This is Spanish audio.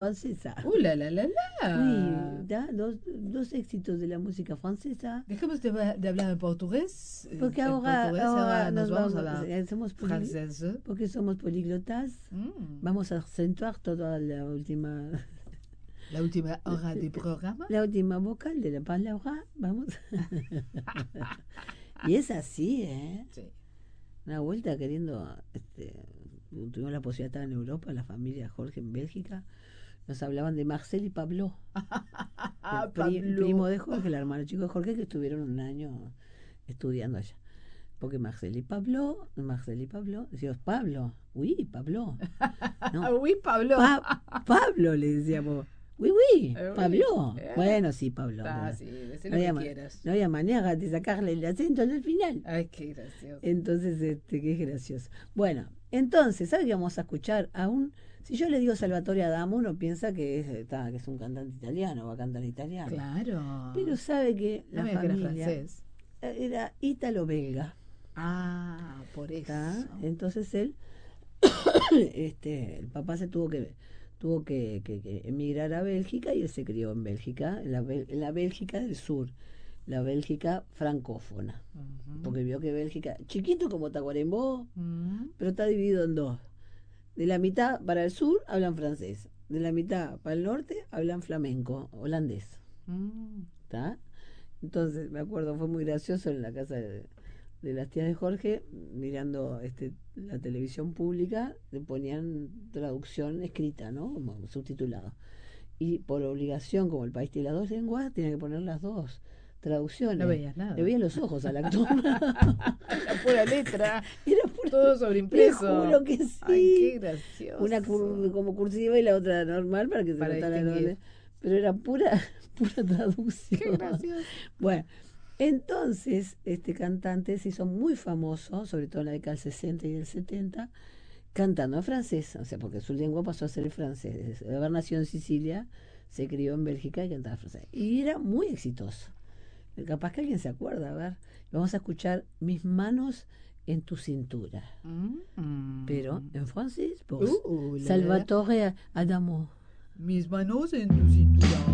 francesa. La, la, la, la. Oui, dos éxitos de la música francesa. Dejemos de hablar en portugués. Porque En ahora, portugués, ahora nos vamos a vamos, hablar somos francés. porque somos políglotas. Vamos a acentuar toda La última hora del programa. la última vocal de la palabra. Vamos. Y es así, ¿eh? Sí. Una vuelta queriendo, tuvimos la posibilidad de estar en Europa, la familia Jorge en Bélgica. Nos hablaban de Marcel y Pablo, el primo de Jorge, el hermano chico de Jorge, que estuvieron un año estudiando allá. Porque Marcel y Pablo, decíamos Pablo, uy, Pablo. No, Uy, Pablo. Pablo le decíamos, uy, Pablo. Bueno, sí, Pablo. Sí, decí no, lo que quieras. No había manera de sacarle el acento al final. Ay, qué gracioso. Entonces, qué gracioso. Bueno, entonces, ¿sabe que vamos a escuchar si yo le digo Salvatore Adamo, uno piensa que es un cantante italiano, va a cantar italiano. Claro. Pero sabe que la familia francés. era ítalo-belga. Ah, por eso. ¿Tá? Entonces él, el papá se tuvo que emigrar a Bélgica y él se crió en Bélgica, en la Bélgica del sur, la Bélgica francófona. Porque vio que Bélgica, chiquito como Tacuarembó, pero está dividido en dos. De la mitad para el sur hablan francés, de la mitad para el norte hablan flamenco, holandés. ¿Está? Entonces, me acuerdo, fue muy gracioso en la casa de las tías de Jorge, mirando la televisión pública, le ponían traducción escrita, ¿no? Como subtitulado. Y por obligación, como el país tiene las dos lenguas, tenía que poner las dos traducciones. No veías nada. Le veían los ojos al actor. La pura letra. Era pura, todo sobreimpreso. Te juro que sí. Ay, qué gracioso. Una como cursiva y la otra normal para que se notara dónde. Pero era pura traducción. Qué gracioso. Bueno, entonces este cantante se hizo muy famoso, sobre todo en la década del 60 y del 70, cantando en francés, o sea, porque su lengua pasó a ser el francés. De haber nacido en Sicilia, se crió en Bélgica y cantaba francés. Y era muy exitoso. Capaz que alguien se acuerda, a ver. Vamos a escuchar Mis manos en tu cintura. Pero en francés, por Salvatore Adamo. Mis manos en tu cintura.